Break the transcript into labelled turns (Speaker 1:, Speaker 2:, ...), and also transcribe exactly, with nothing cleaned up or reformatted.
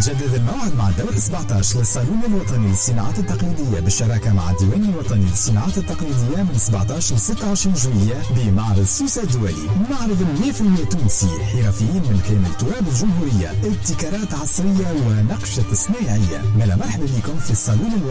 Speaker 1: يتجدد الموعد مع الدور سبعة عشر للصالون الوطني للصناعات التقليدية بالشراكة مع الديوان الوطني للصناعات التقليدية من سبعة عشر ل ستة وعشرين جويلية بمعرض سوسة الدولي. معرض مية بالمية تونسي، حرفيين من كامل تراب الجمهورية، ابتكارات عصرية ونقشة صناعية. ملا مرحبا بكم في الصالون الوطني